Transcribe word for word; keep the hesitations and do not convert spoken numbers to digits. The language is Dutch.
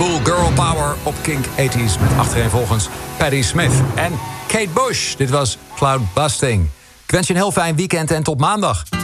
heleboel girl power op Kink tachtig met achtereenvolgens Patti Smith en Kate Bush. Dit was Cloud Busting. Ik wens je een heel fijn weekend en tot maandag.